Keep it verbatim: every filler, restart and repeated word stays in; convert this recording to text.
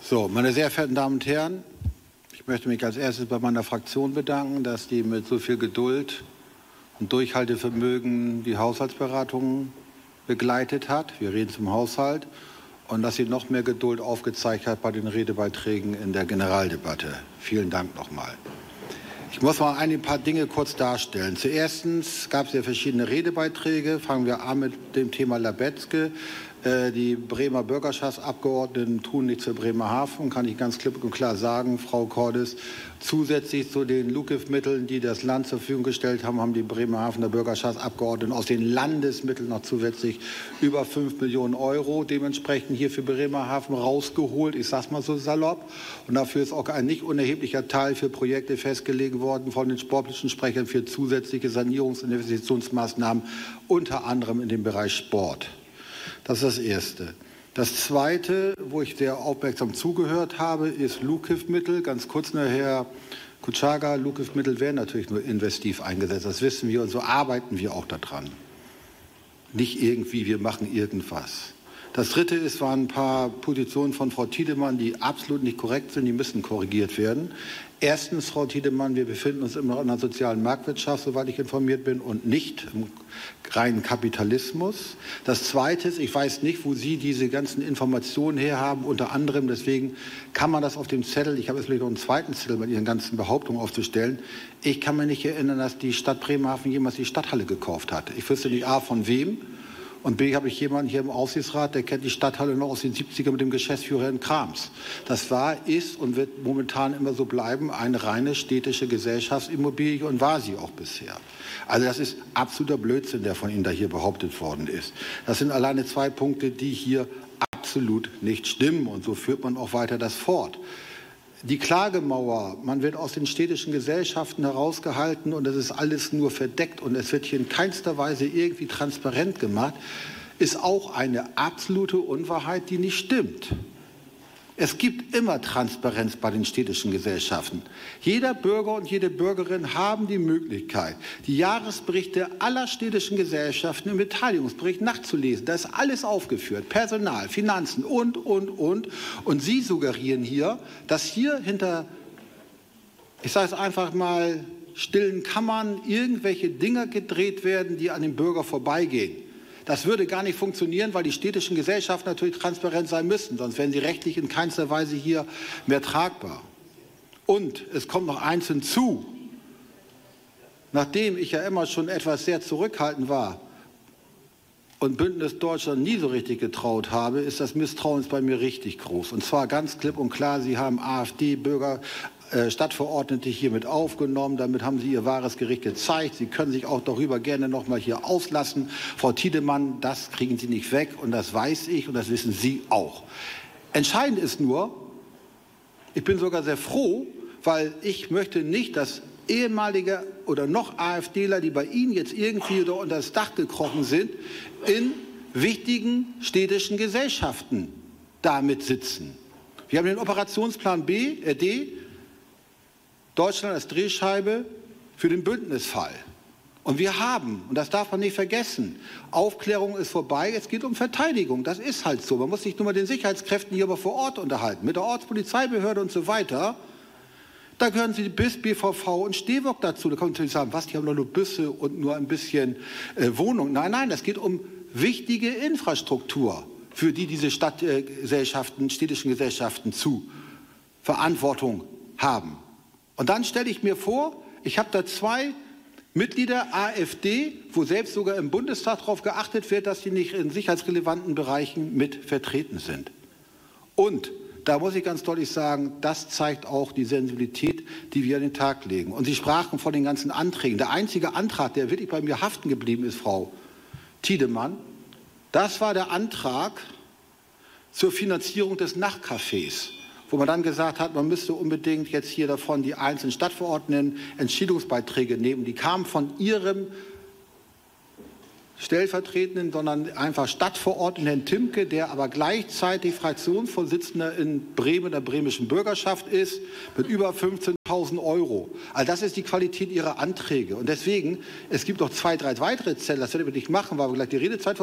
So, meine sehr verehrten Damen und Herren, ich möchte mich als erstes bei meiner Fraktion bedanken, dass die mit so viel Geduld und Durchhaltevermögen die Haushaltsberatungen begleitet hat. Wir reden zum Haushalt. Und dass sie noch mehr Geduld aufgezeigt hat bei den Redebeiträgen in der Generaldebatte. Vielen Dank nochmal. Ich muss mal ein paar Dinge kurz darstellen. Zuerst gab es ja verschiedene Redebeiträge. Fangen wir an mit dem Thema Labetzke. Die Bremer Bürgerschaftsabgeordneten tun nichts für Bremerhaven, kann ich ganz klipp und klar sagen, Frau Cordes. Zusätzlich zu den LUKIF-Mitteln, die das Land zur Verfügung gestellt haben, haben die Bremerhavener Bürgerschaftsabgeordneten aus den Landesmitteln noch zusätzlich über fünf Millionen Euro dementsprechend hier für Bremerhaven rausgeholt. Ich sage es mal so salopp. Und dafür ist auch ein nicht unerheblicher Teil für Projekte festgelegt worden von den sportlichen Sprechern für zusätzliche Sanierungs- und Investitionsmaßnahmen, unter anderem in dem Bereich Sport. Das ist das Erste. Das Zweite, wo ich sehr aufmerksam zugehört habe, ist LUKIF-Mittel. Ganz kurz nur, Herr Kutschaga, LUKIF-Mittel werden natürlich nur investiv eingesetzt. Das wissen wir und so arbeiten wir auch daran. Nicht irgendwie, wir machen irgendwas. Das Dritte ist, waren ein paar Positionen von Frau Tiedemann, die absolut nicht korrekt sind, die müssen korrigiert werden. Erstens, Frau Tiedemann, wir befinden uns immer noch in einer sozialen Marktwirtschaft, soweit ich informiert bin, und nicht im reinen Kapitalismus. Das Zweite ist, ich weiß nicht, wo Sie diese ganzen Informationen herhaben, unter anderem, deswegen kann man das auf dem Zettel, ich habe jetzt vielleicht noch einen zweiten Zettel mit Ihren ganzen Behauptungen aufzustellen, ich kann mich nicht erinnern, dass die Stadt Bremerhaven jemals die Stadthalle gekauft hat. Ich wüsste nicht A, von wem. Und B, habe ich jemanden hier im Aufsichtsrat, der kennt die Stadthalle noch aus den siebzigern mit dem Geschäftsführer in Krams. Das war, ist und wird momentan immer so bleiben, eine reine städtische Gesellschaftsimmobilie und war sie auch bisher. Also das ist absoluter Blödsinn, der von Ihnen da hier behauptet worden ist. Das sind alleine zwei Punkte, die hier absolut nicht stimmen. Und so führt man auch weiter das fort. Die Klagemauer, man wird aus den städtischen Gesellschaften herausgehalten und das ist alles nur verdeckt und es wird hier in keinster Weise irgendwie transparent gemacht, ist auch eine absolute Unwahrheit, die nicht stimmt. Es gibt immer Transparenz bei den städtischen Gesellschaften. Jeder Bürger und jede Bürgerin haben die Möglichkeit, die Jahresberichte aller städtischen Gesellschaften im Beteiligungsbericht nachzulesen. Da ist alles aufgeführt, Personal, Finanzen und, und, und. Und Sie suggerieren hier, dass hier hinter, ich sage es einfach mal, stillen Kammern irgendwelche Dinge gedreht werden, die an dem Bürger vorbeigehen. Das würde gar nicht funktionieren, weil die städtischen Gesellschaften natürlich transparent sein müssen, sonst wären sie rechtlich in keinster Weise hier mehr tragbar. Und es kommt noch eins hinzu. Nachdem ich ja immer schon etwas sehr zurückhaltend war und Bündnis Deutschland nie so richtig getraut habe, ist das Misstrauen bei mir richtig groß. Und zwar ganz klipp und klar, Sie haben AfD-Bürger, Stadtverordnete hier mit aufgenommen. Damit haben Sie Ihr wahres Gericht gezeigt. Sie können sich auch darüber gerne noch mal hier auslassen. Frau Tiedemann, das kriegen Sie nicht weg und das weiß ich und das wissen Sie auch. Entscheidend ist nur, ich bin sogar sehr froh, weil ich möchte nicht, dass ehemalige oder noch AfDler, die bei Ihnen jetzt irgendwie unter das Dach gekrochen sind, in wichtigen städtischen Gesellschaften damit sitzen. Wir haben den Operationsplan B, äh D, Deutschland als Drehscheibe für den Bündnisfall. Und wir haben, und das darf man nicht vergessen, Aufklärung ist vorbei, es geht um Verteidigung. Das ist halt so. Man muss sich nur mit den Sicherheitskräften hier aber vor Ort unterhalten, mit der Ortspolizeibehörde und so weiter. Da gehören Sie bis B V V und Stewok dazu. Da kann man natürlich sagen, was, die haben doch nur Busse und nur ein bisschen äh, Wohnung. Nein, nein, das geht um wichtige Infrastruktur, für die diese Stadtgesellschaften, städtischen Gesellschaften zu Verantwortung haben. Und dann stelle ich mir vor, ich habe da zwei Mitglieder AfD, wo selbst sogar im Bundestag darauf geachtet wird, dass sie nicht in sicherheitsrelevanten Bereichen mit vertreten sind. Und da muss ich ganz deutlich sagen, das zeigt auch die Sensibilität, die wir an den Tag legen. Und Sie sprachen von den ganzen Anträgen. Der einzige Antrag, der wirklich bei mir haften geblieben ist, Frau Tiedemann, das war der Antrag zur Finanzierung des Nachtcafés, wo man dann gesagt hat, man müsste unbedingt jetzt hier davon die einzelnen Stadtverordneten Entschädigungsbeiträge nehmen. Die kamen von Ihrem Stellvertretenden, sondern einfach Stadtverordneten Herrn Timke, der aber gleichzeitig Fraktionsvorsitzender in Bremen, der bremischen Bürgerschaft ist, mit über fünfzehntausend Euro. Also das ist die Qualität Ihrer Anträge. Und deswegen, es gibt noch zwei, drei weitere Zettel, das werden wir nicht machen, weil wir gleich die Redezeit